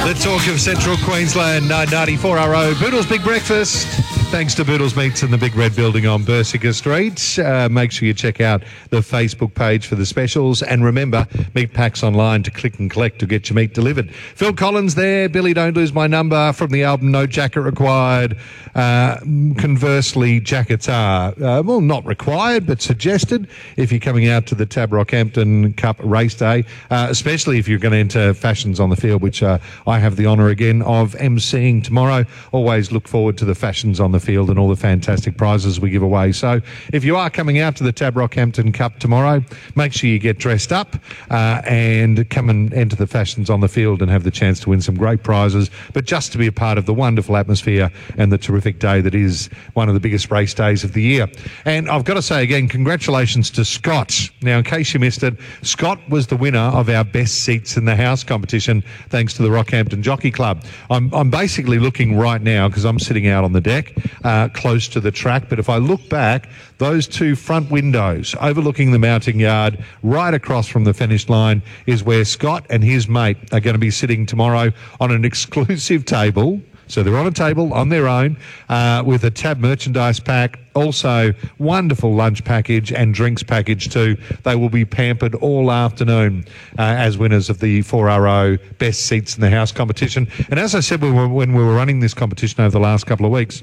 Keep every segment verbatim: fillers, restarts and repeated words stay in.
The talk of Central Queensland, nine ninety-four R O. Boodle's Big Breakfast. Thanks to Boodle's Meats in the Big Red Building on Bersica Street. Uh, make sure you check out the Facebook page for the specials. And remember, meat packs online to click and collect to get your meat delivered. Phil Collins there. Billy, Don't Lose My Number from the album No Jacket Required. Uh, conversely, jackets are, uh, well, not required, but suggested if you're coming out to the Tab Rockhampton Cup race day, uh, especially if you're going to enter Fashions on the Field, which uh, I have the honour again of emceeing tomorrow. Always look forward to the Fashions on the Field and all the fantastic prizes we give away. So if you are coming out to the Tab Rockhampton Cup tomorrow, make sure you get dressed up uh, and come and enter the Fashions on the Field and have the chance to win some great prizes, but just to be a part of the wonderful atmosphere and the terrific day that is one of the biggest race days of the year. And I've got to say again, congratulations to Scott. Now, in case you missed it, Scott was the winner of our Best Seats in the House competition, thanks to the Rockhampton Jockey Club. I'm, I'm basically looking right now, because I'm sitting out on the deck, uh, close to the track, but if I look back, those two front windows overlooking the mounting yard right across from the finish line is where Scott and his mate are going to be sitting tomorrow on an exclusive table. So they're on a table on their own uh, with a Tab merchandise pack, also wonderful lunch package and drinks package too. They will be pampered all afternoon uh, as winners of the four R O Best Seats in the House competition. And as I said when we were, when we were running this competition over the last couple of weeks,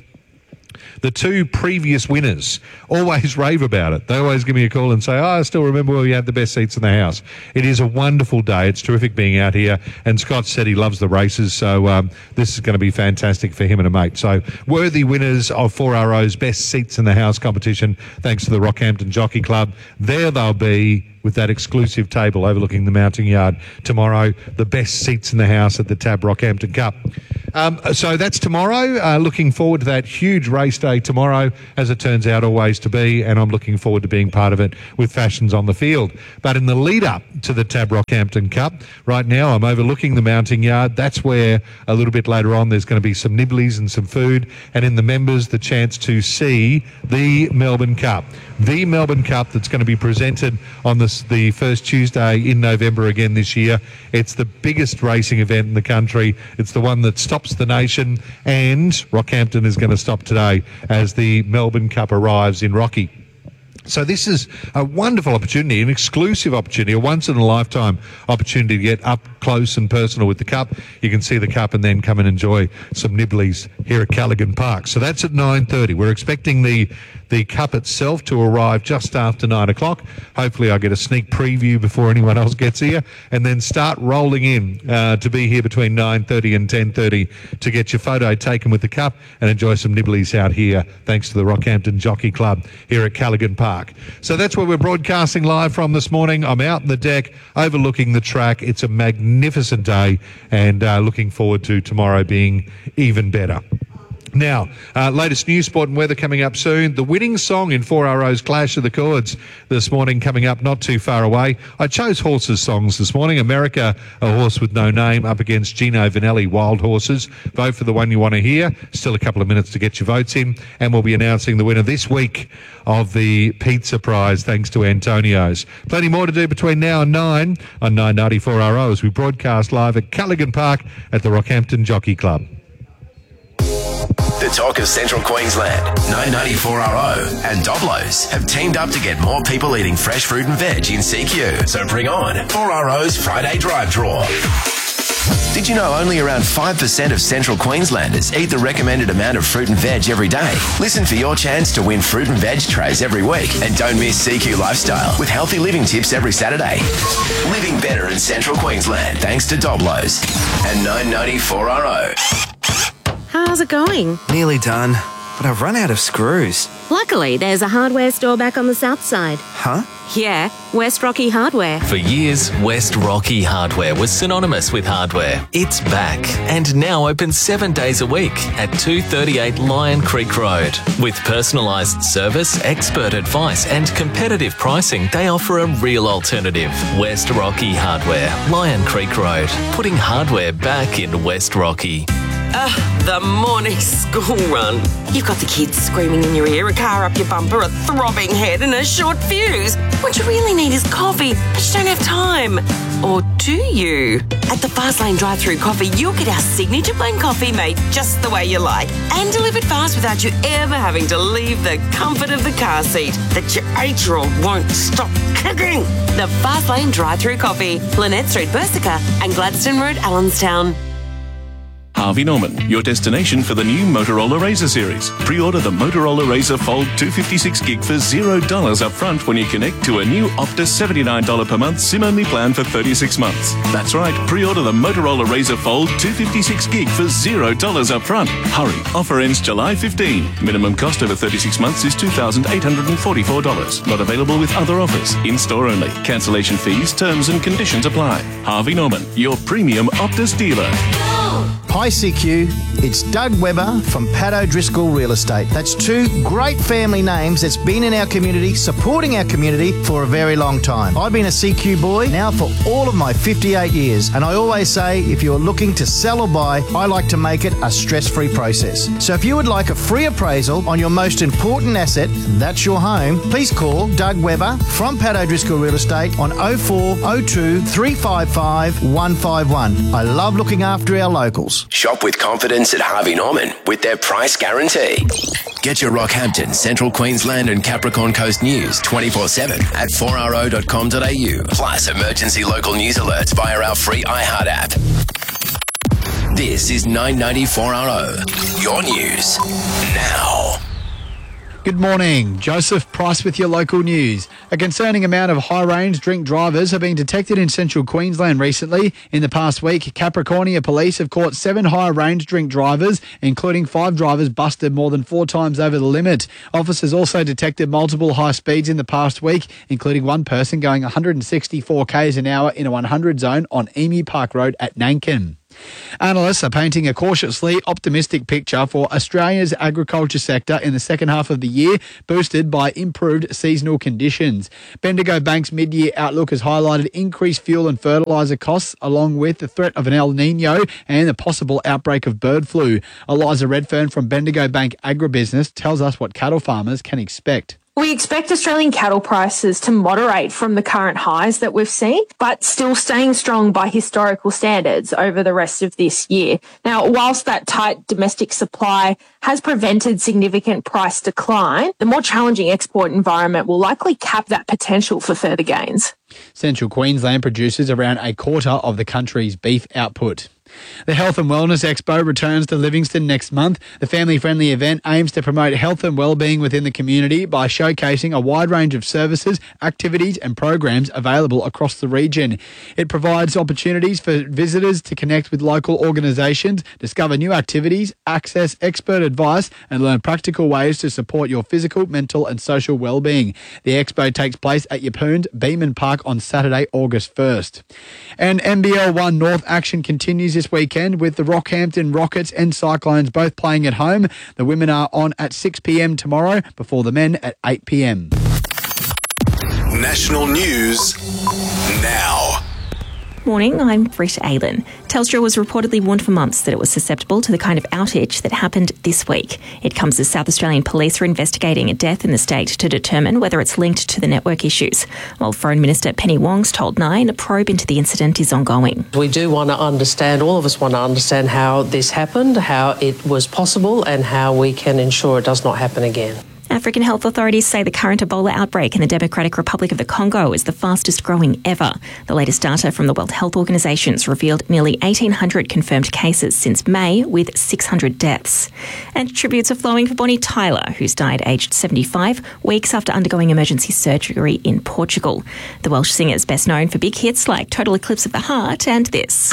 the two previous winners always rave about it. They always give me a call and say, oh, I still remember where we had the best seats in the house. It is a wonderful day. It's terrific being out here. And Scott said he loves the races, so um, this is going to be fantastic for him and a mate. So worthy winners of four R O's Best Seats in the House competition, thanks to the Rockhampton Jockey Club. There they'll be with that exclusive table overlooking the mounting yard tomorrow, the best seats in the house at the Tab Rockhampton Cup. Um, so that's tomorrow. Uh, looking forward to that huge race day tomorrow, as it turns out always to be, and I'm looking forward to being part of it with Fashions on the Field. But in the lead up to the Tab Rockhampton Cup, right now I'm overlooking the mounting yard. That's where a little bit later on there's going to be some nibblies and some food, and in the members the chance to see the Melbourne Cup. The Melbourne Cup that's going to be presented on this, the first Tuesday in November again this year. It's the biggest racing event in the country. It's the one that stops the nation, and Rockhampton is going to stop today as the Melbourne Cup arrives in Rocky. So this is a wonderful opportunity, an exclusive opportunity, a once-in-a-lifetime opportunity to get up close and personal with the Cup. You can see the Cup and then come and enjoy some nibblies here at Callaghan Park. So that's at nine thirty. We're expecting the the Cup itself to arrive just after nine o'clock. Hopefully I get a sneak preview before anyone else gets here, and then start rolling in uh, to be here between nine thirty and ten thirty to get your photo taken with the Cup and enjoy some nibblies out here, thanks to the Rockhampton Jockey Club here at Callaghan Park. So that's where we're broadcasting live from this morning. I'm out on the deck overlooking the track. It's a magnificent day, and uh, looking forward to tomorrow being even better. Now, uh, latest news, sport and weather coming up soon. The winning song in four R O's Clash of the Chords this morning coming up not too far away. I chose horses songs this morning. America, a horse with no name, up against Gino Vanelli, Wild Horses. Vote for the one you want to hear. Still a couple of minutes to get your votes in, and we'll be announcing the winner this week of the pizza prize, thanks to Antonio's. Plenty more to do between now and nine on nine ninety-four R O as we broadcast live at Callaghan Park at the Rockhampton Jockey Club. The talk of Central Queensland, nine ninety-four R O and Doblos have teamed up to get more people eating fresh fruit and veg in C Q. So bring on four R O's Friday Drive Draw. Did you know only around five percent of Central Queenslanders eat the recommended amount of fruit and veg every day? Listen for your chance to win fruit and veg trays every week, and don't miss C Q Lifestyle with healthy living tips every Saturday. Living better in Central Queensland thanks to Doblos and nine ninety-four R O. How's it going? Nearly done, but I've run out of screws. Luckily, there's a hardware store back on the south side. Huh? Yeah, West Rocky Hardware. For years, West Rocky Hardware was synonymous with hardware. It's back and now open seven days a week at two thirty-eight Lion Creek Road. With personalised service, expert advice and competitive pricing, they offer a real alternative. West Rocky Hardware, Lion Creek Road. Putting hardware back in West Rocky. Ugh, the morning school run. You've got the kids screaming in your ear, a car up your bumper, a throbbing head and a short fuse. What you really need is coffee, but you don't have time. Or do you? At the Fastlane drive-through coffee, you'll get our signature blend coffee made just the way you like and delivered fast without you ever having to leave the comfort of the car seat that your eight-year-old won't stop kicking. The Fastlane drive-through coffee, Lynette Street, Bersica and Gladstone Road, Allenstown. Harvey Norman, your destination for the new Motorola Razr series. Pre-order the Motorola Razr Fold two fifty-six gig for zero dollars up front when you connect to a new Optus seventy-nine dollars per month SIM-only plan for thirty-six months. That's right, pre-order the Motorola Razr Fold two fifty-six gig for zero dollars up front. Hurry, offer ends July fifteenth. Minimum cost over thirty-six months is two thousand eight hundred forty-four dollars. Not available with other offers. In-store only. Cancellation fees, terms and conditions apply. Harvey Norman, your premium Optus dealer. Hi C Q, it's Doug Webber from Pat O'Driscoll Real Estate. That's two great family names that's been in our community, supporting our community for a very long time. I've been a C Q boy now for all of my fifty-eight years, and I always say if you're looking to sell or buy, I like to make it a stress-free process. So if you would like a free appraisal on your most important asset, that's your home, please call Doug Webber from Pat O'Driscoll Real Estate on oh four oh two, three five five, one five one. I love looking after our locals. Shop with confidence at Harvey Norman with their price guarantee. Get your Rockhampton, Central Queensland and Capricorn Coast news twenty-four seven at four r o dot com dot a u. Plus emergency local news alerts via our free iHeart app. This is nine ninety four R O, your news now. Good morning. Joseph Price with your local news. A concerning amount of high-range drink drivers have been detected in central Queensland recently. In the past week, Capricornia Police have caught seven high-range drink drivers, including five drivers busted more than four times over the limit. Officers also detected multiple high speeds in the past week, including one person going one hundred sixty-four kays an hour in a one hundred zone on Emu Park Road at Nankin. Analysts are painting a cautiously optimistic picture for Australia's agriculture sector in the second half of the year, boosted by improved seasonal conditions. Bendigo Bank's mid-year outlook has highlighted increased fuel and fertiliser costs, along with the threat of an El Nino and the possible outbreak of bird flu. Eliza Redfern from Bendigo Bank Agribusiness tells us what cattle farmers can expect. We expect Australian cattle prices to moderate from the current highs that we've seen, but still staying strong by historical standards over the rest of this year. Now, whilst that tight domestic supply has prevented significant price decline, the more challenging export environment will likely cap that potential for further gains. Central Queensland produces around a quarter of the country's beef output. The Health and Wellness Expo returns to Livingston next month. The family-friendly event aims to promote health and well-being within the community by showcasing a wide range of services, activities and programs available across the region. It provides opportunities for visitors to connect with local organisations, discover new activities, access expert advice and learn practical ways to support your physical, mental and social well-being. The expo takes place at Yeppoon Beeman Park on Saturday, August first. And N B L one North action continues this weekend with the Rockhampton Rockets and Cyclones both playing at home. The women are on at six p m tomorrow before the men at eight p m. National news now. Morning, I'm Britt Aylan. Telstra was reportedly warned for months that it was susceptible to the kind of outage that happened this week. It comes as South Australian police are investigating a death in the state to determine whether it's linked to the network issues. While Foreign Minister Penny Wong's told Nine a probe into the incident is ongoing. We do want to understand, all of us want to understand how this happened, how it was possible and how we can ensure it does not happen again. African health authorities say the current Ebola outbreak in the Democratic Republic of the Congo is the fastest growing ever. The latest data from the World Health Organization's revealed nearly eighteen hundred confirmed cases since May, with six hundred deaths. And tributes are flowing for Bonnie Tyler, who's died aged seventy-five, weeks after undergoing emergency surgery in Portugal. The Welsh singer is best known for big hits like Total Eclipse of the Heart and this.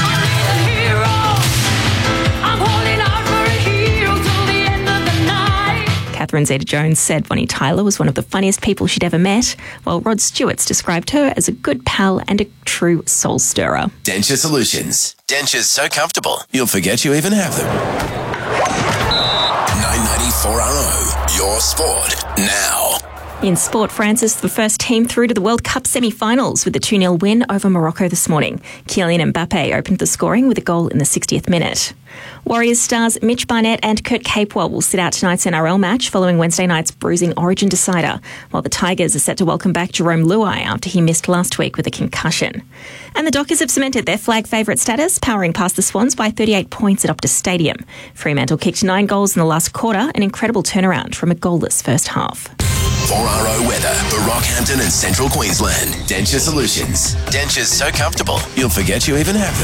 Catherine Zeta-Jones said Bonnie Tyler was one of the funniest people she'd ever met, while Rod Stewart's described her as a good pal and a true soul stirrer. Denture Solutions. Dentures so comfortable, you'll forget you even have them. nine ninety-four R O, your sport now. In sport, France is the first team through to the World Cup semi-finals with a two nil win over Morocco this morning. Kylian Mbappe opened the scoring with a goal in the sixtieth minute. Warriors stars Mitch Barnett and Kurt Capewell will sit out tonight's N R L match following Wednesday night's bruising Origin decider, while the Tigers are set to welcome back Jerome Luai after he missed last week with a concussion. And the Dockers have cemented their flag favourite status, powering past the Swans by thirty-eight points at Optus Stadium. Fremantle kicked nine goals in the last quarter, an incredible turnaround from a goalless first half. four R O weather for Rockhampton and Central Queensland. Denture Solutions. Dentures so comfortable, you'll forget you even have them.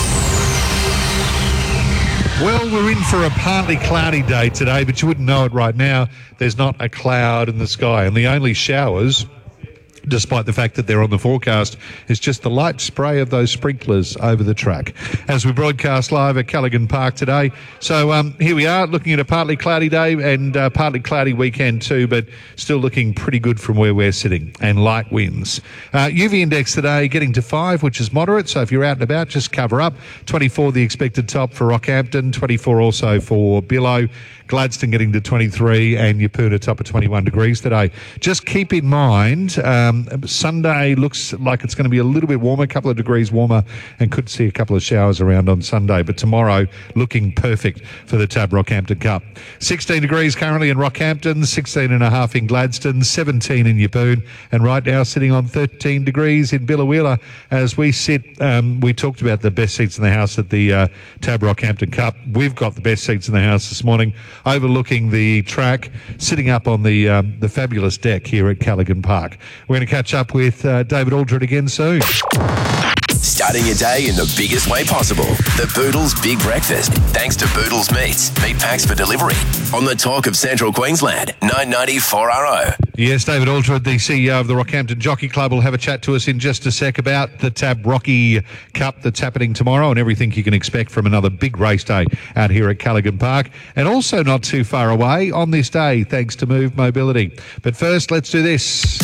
Well, we're in for a partly cloudy day today, but you wouldn't know it right now. There's not a cloud in the sky, and the only showers, despite the fact that they're on the forecast, is just the light spray of those sprinklers over the track as we broadcast live at Callaghan Park today. So um, here we are looking at a partly cloudy day and uh, partly cloudy weekend too, but still looking pretty good from where we're sitting, and light winds. Uh, U V index today getting to five, which is moderate, so if you're out and about, just cover up. twenty-four the expected top for Rockhampton, twenty-four also for Billow. Gladstone getting to twenty-three, and Yapuna top of twenty-one degrees today. Just keep in mind, um, Sunday looks like it's going to be a little bit warmer, a couple of degrees warmer, and could see a couple of showers around on Sunday. But tomorrow looking perfect for the Tab Rockhampton Cup. sixteen degrees currently in Rockhampton, sixteen and a half in Gladstone, seventeen in Yapoon, and right now sitting on thirteen degrees in Billawheeler as we sit. Um, we talked about the best seats in the house at the uh, Tab Rockhampton Cup. We've got the best seats in the house this morning, overlooking the track, sitting up on the um, the fabulous deck here at Callaghan Park. We're going to catch up with uh, David Aldred again soon. Starting your day in the biggest way possible. The Boodles Big Breakfast. Thanks to Boodles Meats. Meat packs for delivery. On the talk of Central Queensland. nine ninety four R O. Yes, David Aldred, the C E O of the Rockhampton Jockey Club, will have a chat to us in just a sec about the Tab Rocky Cup that's happening tomorrow and everything you can expect from another big race day out here at Callaghan Park. And also not too far away on this day, thanks to Move Mobility. But first, let's do this.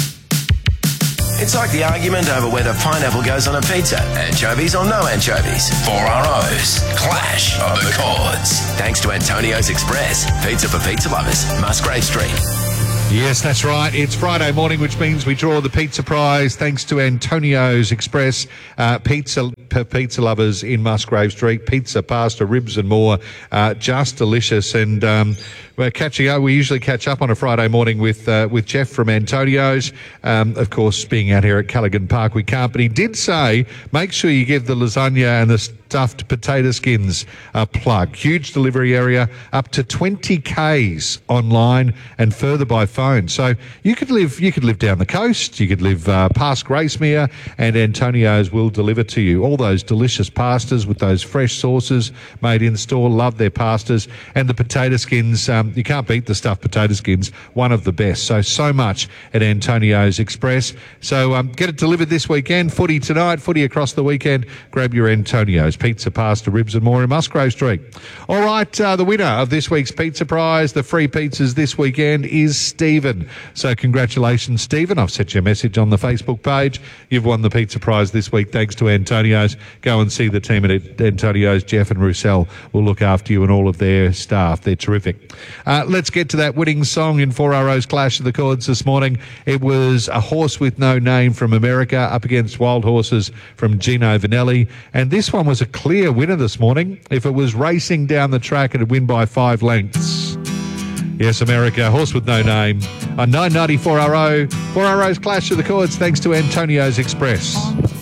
It's like the argument over whether pineapple goes on a pizza. Anchovies or no anchovies. four R O's. Clash of the Chords. Thanks to Antonio's Express. Pizza for pizza lovers. Musgrave Street. Yes, that's right. It's Friday morning, which means we draw the pizza prize thanks to Antonio's Express. Uh, pizza for pizza lovers in Musgrave Street. Pizza, pasta, ribs and more. Uh, just delicious. And um, we're catching up. We usually catch up on a Friday morning with uh, with Jeff from Antonio's. Um, of course, being out here at Callaghan Park, we can't. But he did say, make sure you give the lasagna and the stuffed potato skins a plug. Huge delivery area, up to twenty kays online and further by phone. So you could live you could live down the coast, you could live uh, past Gracemere, and Antonio's will deliver to you all those delicious pastas with those fresh sauces made in store. Love their pastas. And the potato skins, um, you can't beat the stuffed potato skins, one of the best. So, so much at Antonio's Express. So um, get it delivered this weekend. Footy tonight, footy across the weekend. Grab your Antonio's. Pizza, pasta, ribs and more in Musgrave Street. All right, uh, the winner of this week's pizza prize, the free pizzas this weekend, is Stephen. So congratulations, Stephen. I've sent you a message on the Facebook page. You've won the pizza prize this week thanks to Antonio's. Go and see the team at Antonio's. Jeff and Roussel will look after you and all of their staff. They're terrific. Uh, let's get to that winning song in four R O's Clash of the Chords this morning. It was A Horse with No Name from America up against Wild Horses from Gino Vanelli. And this one was a clear winner this morning. If it was racing down the track, it'd win by five lengths. Yes, America, Horse with No Name on nine ninety four R O. four R O's Clash of the Chords thanks to Antonio's Express.